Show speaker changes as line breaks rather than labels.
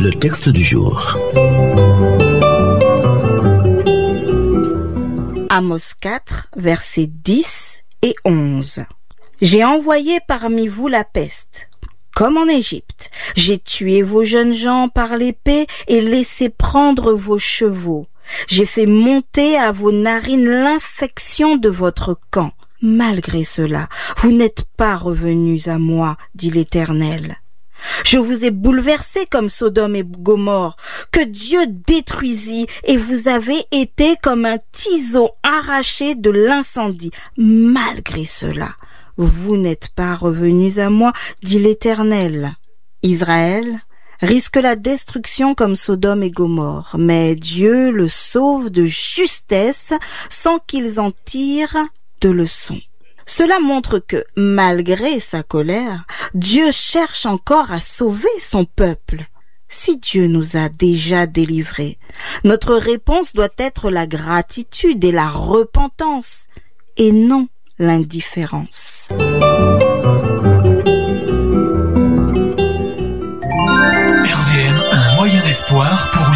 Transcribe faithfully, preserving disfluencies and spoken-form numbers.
Le texte du jour.
Amos quatre, versets dix et onze. J'ai envoyé parmi vous la peste, comme en Égypte. J'ai tué vos jeunes gens par l'épée et laissé prendre vos chevaux. J'ai fait monter à vos narines l'infection de votre camp. Malgré cela, vous n'êtes pas revenus à moi, dit l'Éternel. Je vous ai bouleversés comme Sodome et Gomorrhe, que Dieu détruisit, et vous avez été comme un tiseau arraché de l'incendie. Malgré cela, vous n'êtes pas revenus à moi, dit l'Éternel. Israël risque la destruction comme Sodome et Gomorrhe, mais Dieu le sauve de justesse sans qu'ils en tirent de leçons. Cela montre que, malgré sa colère, Dieu cherche encore à sauver son peuple. Si Dieu nous a déjà délivrés, notre réponse doit être la gratitude et la repentance, et non l'indifférence.